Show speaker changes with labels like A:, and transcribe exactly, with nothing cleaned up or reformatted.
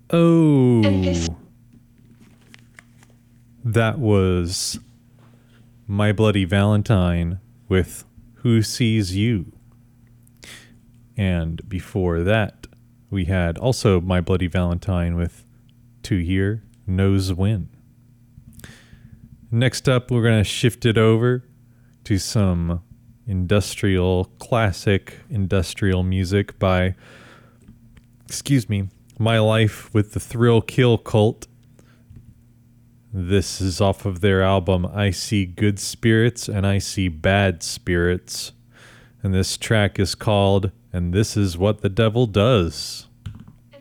A: And this
B: Oh, that was My Bloody Valentine with Who Sees You. And before that, we had also My Bloody Valentine with Two Here Knows When. Next up, we're going to shift it over to some industrial, classic industrial music by, excuse me, My Life with the Thrill Kill Cult. This is off of their album I See Good Spirits and I See Bad Spirits. And this track is called And This Is What the Devil Does.